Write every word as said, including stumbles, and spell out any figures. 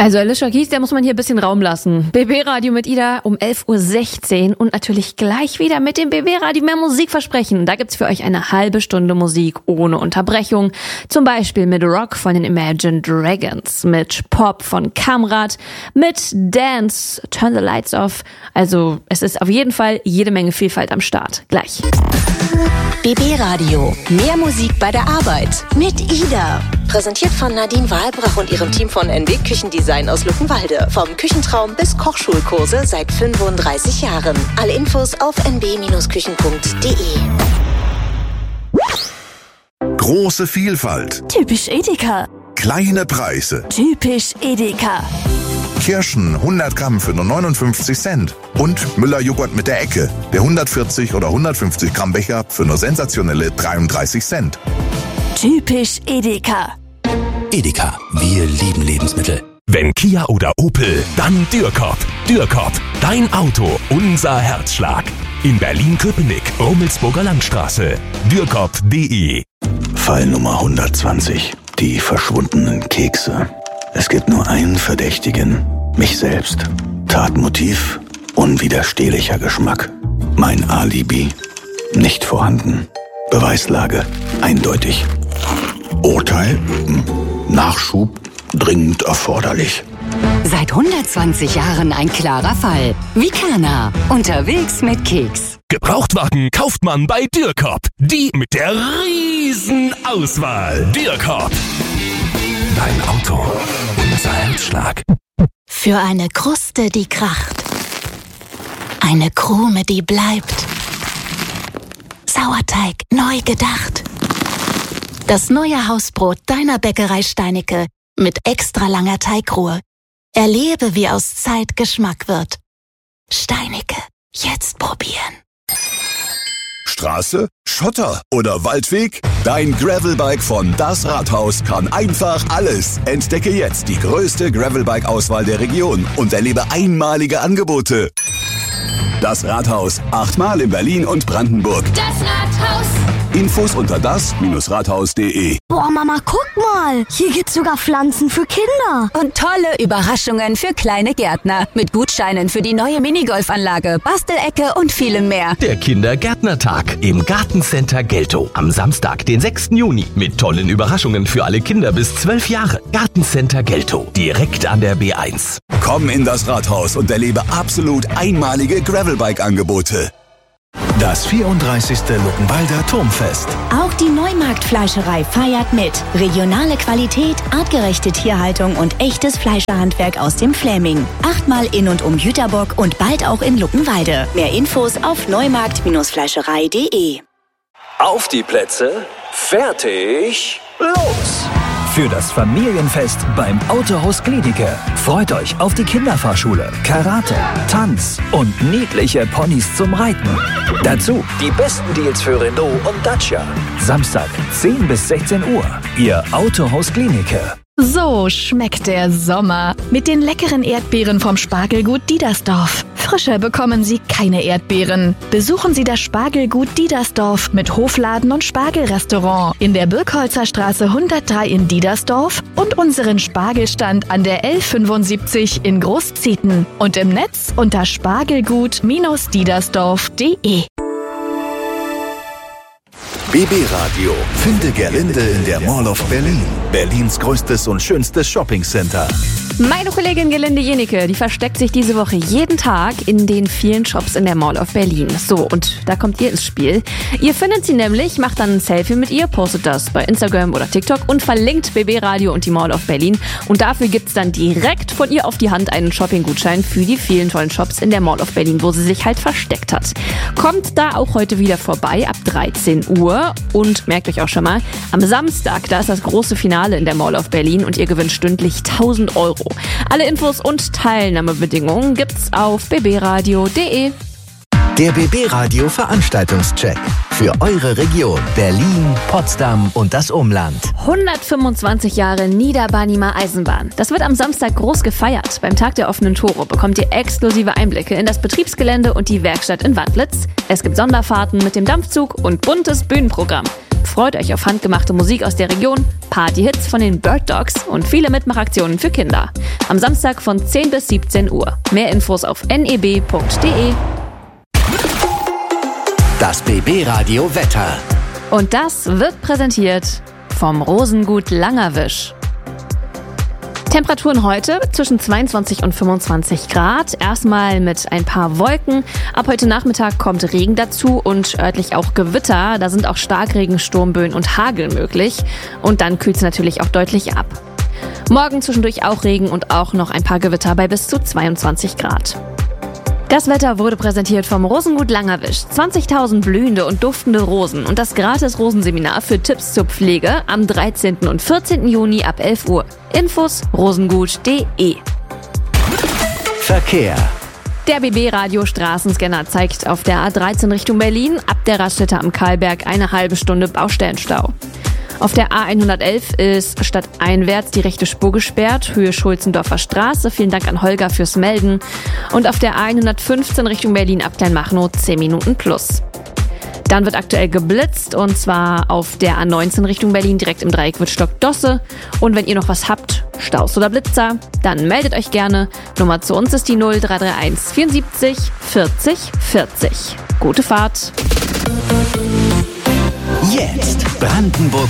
Also Alicia Keys, der muss man hier ein bisschen Raum lassen. B B-Radio mit Ida um elf Uhr sechzehn und natürlich gleich wieder mit dem B B-Radio mehr Musik versprechen. Da gibt's für euch eine halbe Stunde Musik ohne Unterbrechung. Zum Beispiel mit Rock von den Imagine Dragons, mit Pop von Kamrat, mit Dance, Turn the Lights Off. Also es ist auf jeden Fall jede Menge Vielfalt am Start. Gleich. B B-Radio. Mehr Musik bei der Arbeit. Mit Ida. Präsentiert von Nadine Wahlbrach und ihrem Team von N W Küchendesign aus Luckenwalde. Vom Küchentraum bis Kochschulkurse seit fünfunddreißig Jahren. Alle Infos auf n b Bindestrich küchen punkt d e. Große Vielfalt. Typisch Edeka. Kleine Preise. Typisch Edeka. Kirschen hundert Gramm für nur neunundfünfzig Cent. Und Müller-Joghurt mit der Ecke. Der hundertvierzig oder hundertfünfzig Gramm Becher für nur sensationelle dreiunddreißig Cent. Typisch Edeka. Edeka, wir lieben Lebensmittel. Wenn Kia oder Opel, dann Dürkop. Dürkop, dein Auto, unser Herzschlag. In Berlin-Köpenick, Rummelsburger Landstraße. Dürkop punkt d e. Fall Nummer hundertzwanzig. Die verschwundenen Kekse. Es gibt nur einen Verdächtigen. Mich selbst. Tatmotiv. Unwiderstehlicher Geschmack. Mein Alibi. Nicht vorhanden. Beweislage. Eindeutig. Urteil. Nachschub. Dringend erforderlich. Seit hundertzwanzig Jahren ein klarer Fall. Vicana. Unterwegs mit Keks. Gebrauchtwagen kauft man bei Dürkop. Die mit der riesen Auswahl. Dürkop. Dein Auto, unser Herzschlag. Für eine Kruste, die kracht. Eine Krume, die bleibt. Sauerteig neu gedacht. Das neue Hausbrot deiner Bäckerei Steinecke mit extra langer Teigruhe. Erlebe, wie aus Zeit Geschmack wird. Steinecke, jetzt probieren. Straße, Schotter oder Waldweg? Dein Gravelbike von Das Rathaus kann einfach alles. Entdecke jetzt die größte Gravelbike-Auswahl der Region und erlebe einmalige Angebote. Das Rathaus, achtmal in Berlin und Brandenburg. Das Rathaus. Infos unter das Rathaus punkt d e. Boah, Mama, guck mal. Hier gibt's sogar Pflanzen für Kinder. Und tolle Überraschungen für kleine Gärtner. Mit Gutscheinen für die neue Minigolfanlage, Bastelecke und vielem mehr. Der Kindergärtnertag im Gartencenter Geltow. Am Samstag, den sechsten Juni. Mit tollen Überraschungen für alle Kinder bis zwölf Jahre. Gartencenter Geltow. Direkt an der B eins. Komm in das Rathaus und erlebe absolut einmalige Gravelbike-Angebote. Das vierunddreißigste Luckenwalder Turmfest. Auch die Neumarktfleischerei feiert mit. Regionale Qualität, artgerechte Tierhaltung und echtes Fleischerhandwerk aus dem Fläming. Achtmal in und um Jüterbock und bald auch in Luckenwalde. Mehr Infos auf neumarkt Fleischerei punkt d e. Auf die Plätze, fertig, los! Für das Familienfest beim Autohaus Gliedicke. Freut euch auf die Kinderfahrschule, Karate, Tanz und niedliche Ponys zum Reiten. Dazu die besten Deals für Renault und Dacia. Samstag, zehn bis sechzehn Uhr. Ihr Autohaus Gliedicke. So schmeckt der Sommer. Mit den leckeren Erdbeeren vom Spargelgut Diedersdorf. Frischer bekommen Sie keine Erdbeeren. Besuchen Sie das Spargelgut Diedersdorf mit Hofladen und Spargelrestaurant in der Birkholzer Straße hundertdrei in Diedersdorf und unseren Spargelstand an der L fünfundsiebzig in Großzieten und im Netz unter spargelgut Diedersdorf punkt d e. B B-Radio. Finde Gerlinde in der Mall of Berlin. Berlins größtes und schönstes Shoppingcenter. Meine Kollegin Gerlinde Jenecke, die versteckt sich diese Woche jeden Tag in den vielen Shops in der Mall of Berlin. So, und da kommt ihr ins Spiel. Ihr findet sie nämlich, macht dann ein Selfie mit ihr, postet das bei Instagram oder TikTok und verlinkt B B-Radio und die Mall of Berlin. Und dafür gibt's dann direkt von ihr auf die Hand einen Shopping-Gutschein für die vielen tollen Shops in der Mall of Berlin, wo sie sich halt versteckt hat. Kommt da auch heute wieder vorbei ab dreizehn Uhr und merkt euch auch schon mal, am Samstag, da ist das große Finale in der Mall of Berlin und ihr gewinnt stündlich tausend Euro. Alle Infos und Teilnahmebedingungen gibt's auf b b radio punkt d e. Der B B-Radio Veranstaltungscheck für eure Region Berlin, Potsdam und das Umland. hundertfünfundzwanzig Jahre Niederbarnimer Eisenbahn. Das wird am Samstag groß gefeiert. Beim Tag der offenen Tore bekommt ihr exklusive Einblicke in das Betriebsgelände und die Werkstatt in Wandlitz. Es gibt Sonderfahrten mit dem Dampfzug und buntes Bühnenprogramm. Freut euch auf handgemachte Musik aus der Region, Partyhits von den Bird Dogs und viele Mitmachaktionen für Kinder. Am Samstag von zehn bis siebzehn Uhr. Mehr Infos auf n e b punkt d e. Das B B-Radio Wetter. Und das wird präsentiert vom Rosengut Langerwisch. Temperaturen heute zwischen zweiundzwanzig und fünfundzwanzig Grad. Erstmal mit ein paar Wolken. Ab heute Nachmittag kommt Regen dazu und örtlich auch Gewitter. Da sind auch Starkregen, Sturmböen und Hagel möglich. Und dann kühlt es natürlich auch deutlich ab. Morgen zwischendurch auch Regen und auch noch ein paar Gewitter bei bis zu zweiundzwanzig Grad. Das Wetter wurde präsentiert vom Rosengut Langerwisch. zwanzigtausend blühende und duftende Rosen und das Gratis-Rosenseminar für Tipps zur Pflege am dreizehnten und vierzehnten Juni ab elf Uhr. Infos rosengut punkt de. Verkehr. Der B B-Radio Straßenscanner zeigt auf der A dreizehn Richtung Berlin ab der Raststätte am Karlberg eine halbe Stunde Baustellenstau. Auf der A hundertelf ist stadteinwärts die rechte Spur gesperrt, Höhe Schulzendorfer Straße. Vielen Dank an Holger fürs Melden. Und auf der A hundertfünfzehn Richtung Berlin ab Kleinmachnow zehn Minuten plus. Dann wird aktuell geblitzt und zwar auf der A neunzehn Richtung Berlin direkt im Dreieck Wittstock-Dosse. Und wenn ihr noch was habt, Staus oder Blitzer, dann meldet euch gerne. Nummer zu uns ist die null drei drei eins vierundsiebzig vierzig vierzig. Gute Fahrt! Jetzt Brandenburgs